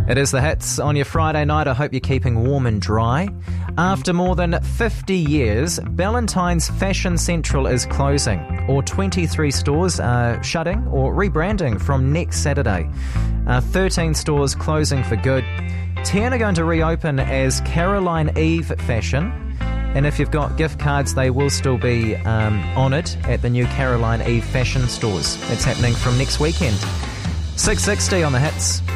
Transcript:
It is the hits on your Friday night. I hope you're keeping warm and dry. After more than 50 years, Ballantyne's Fashion Central is closing, or 23 stores are shutting or rebranding from next Saturday. 13 stores closing for good. 10 are going to reopen as Caroline Eve Fashion. And if you've got gift cards, they will still be honoured at the new Caroline Eve Fashion stores. It's happening from next weekend. 6:60 on the hits.